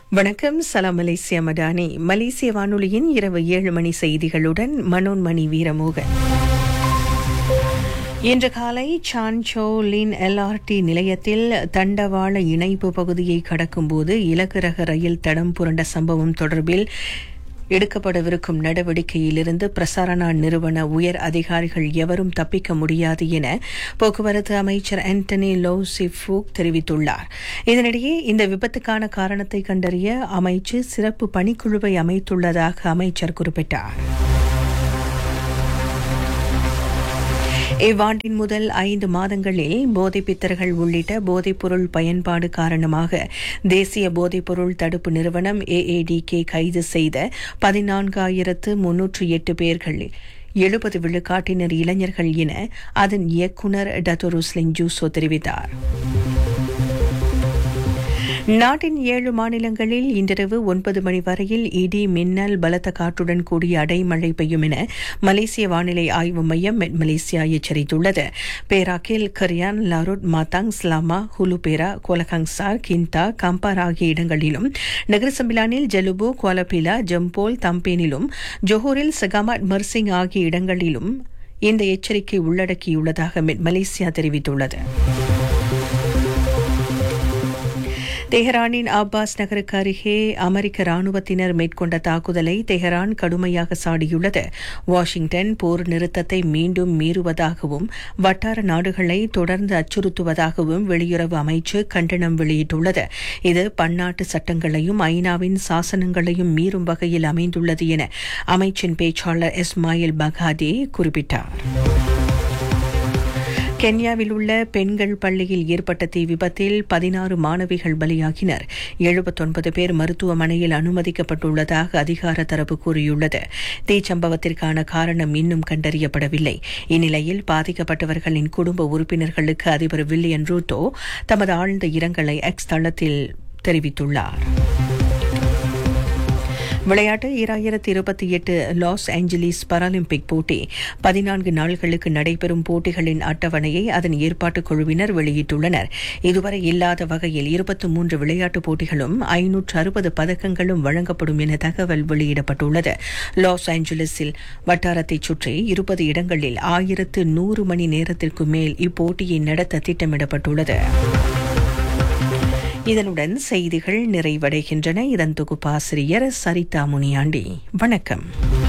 வணக்கம். சலாம் மலேசியா மடானி. மலேசிய வானொலியின் இரவு 7 மணி செய்திகளுடன் மனோன்மணி வீரமோகன். இன்று காலை சான்சோலின் LRT நிலையத்தில் தண்டவாள இணைப்பு பகுதியை கடக்கும்போது இலகு ரக ரயில் தடம் புரண்ட சம்பவம் தொடர்பில் எடுக்கப்படவிருக்கும் நடவடிக்கையிலிருந்து பிரசாரணா நிறுவன உயர் அதிகாரிகள் எவரும் தப்பிக்க முடியாது என போக்குவரத்து அமைச்சர் ஆண்டனி லோசிஃபூக் தெரிவித்துள்ளார். இதனிடையே இந்த விபத்துக்கான காரணத்தை கண்டறிய அமைச்சு சிறப்பு பணிக்குழுவை அமைத்துள்ளதாக அமைச்சர் குறிப்பிட்டார். இவ்வாண்டின் முதல் 5 மாதங்களில் போதைப்பித்தர்கள் உள்ளிட்ட போதைப்பொருள் பயன்பாடு காரணமாக தேசிய போதைப்பொருள் தடுப்பு நிறுவனம் AADK கைது செய்த 14,308 பேர்களில் 70 விழுக்காட்டினர் இளைஞர்கள் என அதன் இயக்குநர் டத்தோருஸ்லின் ஜூசோ தெரிவித்தார். நாட்டின் 7 மாநிலங்களில் இன்றிரவு 9 மணி வரையில் இடி மின்னல் பலத்த காற்றுடன் கூடிய அடைமழை பெய்யும் என மலேசிய வானிலை ஆய்வு மையம் மெட் மலேசியா எச்சரித்துள்ளது. பேராக்கில் கரியான், லாருட், மாத்தாங், ஸ்லாமா, ஹுலுபேரா, கோலகங்சார், கிந்தா, கம்பார் ஆகிய இடங்களிலும், நகர் சம்பிலானில் ஜலுபு, குவாலபிலா, ஜம்போல், தம்பேனிலும், ஜோஹூரில் சகாமாட், மர்சிங் ஆகிய இடங்களிலும் இந்த எச்சரிக்கை உள்ளடக்கியுள்ளதாக மெட் மலேசியா தெரிவித்துள்ளது. தெஹரானின் அப்பாஸ் நகருக்கு அருகே அமெரிக்க ராணுவத்தினர் மேற்கொண்ட தாக்குதலை தெஹரான் கடுமையாக சாடியுள்ளது. வாஷிங்டன் போர் நிறுத்தத்தை மீண்டும் மீறுவதாகவும் வட்டார நாடுகளை தொடர்ந்து அச்சுறுத்துவதாகவும் வெளியுறவு அமைச்சு கண்டனம் வெளியிட்டுள்ளது. இது பன்னாட்டு சட்டங்களையும் ஐநாவின் சாசனங்களையும் மீறும் வகையில் அமைந்துள்ளது என அமைச்சின் பேச்சாளர் இஸ்மாயில் பகாதே குறிப்பிட்டார். கென்யாவில் உள்ள பெண்கள் பள்ளியில் ஏற்பட்ட தீ விபத்தில் 16 மாணவிகள் பலியாகினர். 79 பேர் மருத்துவமனையில் அனுமதிக்கப்பட்டுள்ளதாக அதிகார தரப்பு கூறியுள்ளது. தீச்சம்பவத்திற்கான காரணம் இன்னும் கண்டறியப்படவில்லை. இந்நிலையில் பாதிக்கப்பட்டவர்களின் குடும்ப உறுப்பினர்களுக்கு அதிபர் வில்லியன் ரூட்டோ தமது ஆழ்ந்த இரங்கலை எக்ஸ் தளத்தில் தெரிவித்துள்ளார். விளையாட்டு 2028 லாஸ் ஏஞ்சலிஸ் பாராலிம்பிக் போட்டி 14 நாள்களுக்கு நடைபெறும் போட்டிகளின் அட்டவணையை அதன் ஏற்பாட்டுக் குழுவினர் வெளியிட்டுள்ளனர். இதுவரை இல்லாத வகையில் 23 விளையாட்டுப் போட்டிகளும் 560 பதக்கங்களும் வழங்கப்படும் என தகவல் வெளியிடப்பட்டுள்ளது. லாஸ் ஏஞ்சலிஸில் வட்டாரத்தைச் சுற்றி 20 இடங்களில் 1100 மணி நேரத்திற்கு மேல் இப்போட்டியை நடத்த திட்டமிடப்பட்டுள்ளது. இதனுடன் செய்திகள் நிறைவடைகின்றன. இதன் தொகுப்பாசிரியர் சரிதா முனியாண்டி. வணக்கம்.